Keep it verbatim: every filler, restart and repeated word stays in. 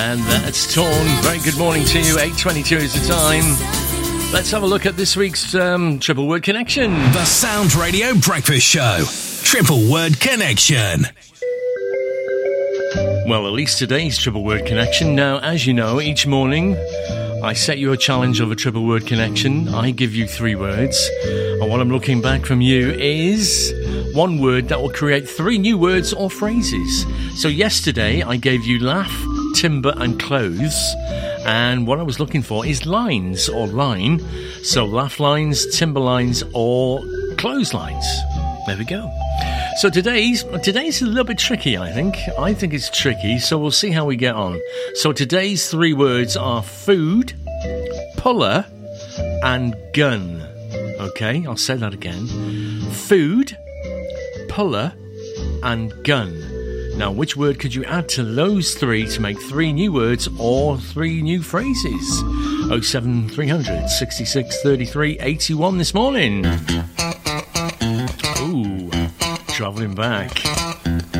And that's Torn. Very good morning to you. eight twenty-two is the time. Let's have a look at this week's um, Triple Word Connection. The Sound Radio Breakfast Show. Triple Word Connection. Well, at least today's Triple Word Connection. Now, as you know, each morning I set you a challenge of a Triple Word Connection. I give you three words. And what I'm looking back from you is one word that will create three new words or phrases. So yesterday I gave you laugh, timber and clothes. And what I was looking for is lines or line. So laugh lines, timber lines or clotheslines. There we go. So today's today's a little bit tricky, I think. I think it's tricky, so we'll see how we get on. So today's three words are food, puller, and gun. Okay, I'll say that again. Food, puller, and gun. Now, which word could you add to those three to make three new words or three new phrases? oh seven three hundred, sixty-six, thirty-three, eighty-one this morning. Ooh. Travelling back.